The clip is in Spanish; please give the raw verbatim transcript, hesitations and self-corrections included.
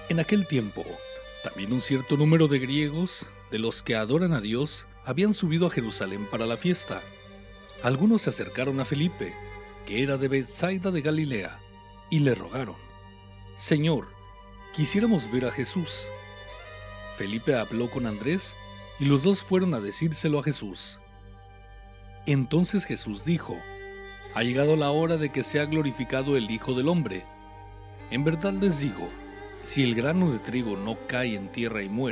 En aquel tiempo, también un cierto número de griegos, de los que adoran a Dios, habían subido a Jerusalén para la fiesta. Algunos se acercaron a Felipe, que era de Betsaida de Galilea, y le rogaron: Señor, quisiéramos ver a Jesús. Felipe habló con Andrés, y los dos fueron a decírselo a Jesús. Entonces Jesús dijo: Ha llegado la hora de que sea glorificado el Hijo del Hombre. En verdad les digo, si el grano de trigo no cae en tierra y muere,